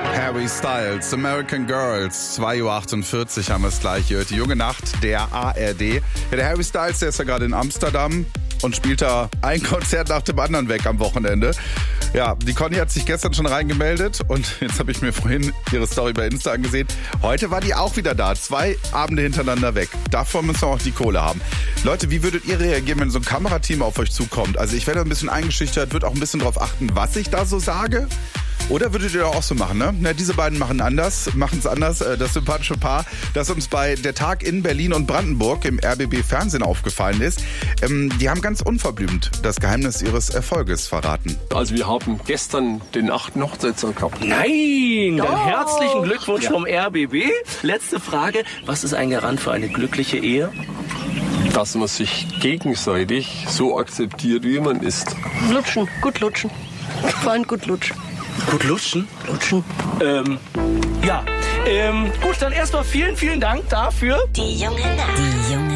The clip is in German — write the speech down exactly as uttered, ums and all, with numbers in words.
Harry Styles, American Girls, zwei Uhr achtundvierzig haben wir es gleich gehört. Die junge Nacht der A R D. Ja, der Harry Styles, der ist ja gerade in Amsterdam und spielt da ein Konzert nach dem anderen weg am Wochenende. Ja, die Conny hat sich gestern schon reingemeldet und jetzt habe ich mir vorhin ihre Story bei Insta angesehen. Heute war die auch wieder da, zwei Abende hintereinander weg. Davon müssen wir auch die Kohle haben. Leute, wie würdet ihr reagieren, wenn so ein Kamerateam auf euch zukommt? Also ich werde ein bisschen eingeschüchtert, würde auch ein bisschen drauf achten, was ich da so sage. Oder würdet ihr auch so machen, ne? Na, diese beiden machen anders, machen es anders. Das sympathische Paar, das uns bei der Tag in Berlin und Brandenburg im R B B Fernsehen aufgefallen ist, ähm, die haben ganz unverblümt das Geheimnis ihres Erfolges verraten. Also wir haben gestern den achten Hochzeitstag gehabt. Nein! Dann Doch. herzlichen Glückwunsch Ja. vom R B B. Letzte Frage, was ist ein Garant für eine glückliche Ehe? Dass man sich gegenseitig so akzeptiert, wie man ist. Lutschen, gut lutschen. Vor allem gut lutschen. Gut lutschen? Lutschen. Ähm, ja. Ähm, gut, dann erstmal vielen, vielen Dank dafür. Die junge Nacht. Die junge